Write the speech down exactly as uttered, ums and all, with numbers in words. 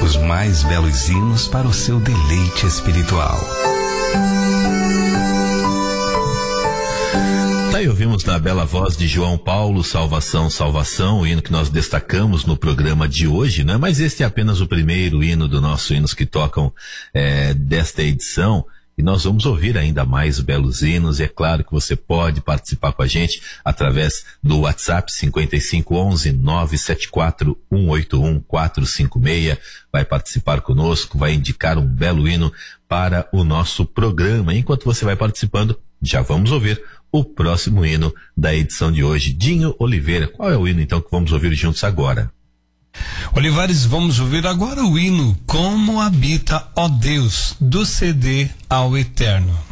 os mais belos hinos para o seu deleite espiritual. Daí ouvimos na bela voz de João Paulo, Salvação, Salvação, o hino que nós destacamos no programa de hoje, né? Mas este é apenas o primeiro hino do nosso Hinos que Tocam é, desta edição. E nós vamos ouvir ainda mais belos hinos, e é claro que você pode participar com a gente através do WhatsApp cinco cinco um um, nove sete quatro, um oito um, quatro cinco seis. Vai participar conosco, vai indicar um belo hino para o nosso programa. Enquanto você vai participando, já vamos ouvir o próximo hino da edição de hoje. Dinho Oliveira, qual é o hino então que vamos ouvir juntos agora? Olivares, vamos ouvir agora o hino Como Habita, ó Deus, do C D Ao Eterno.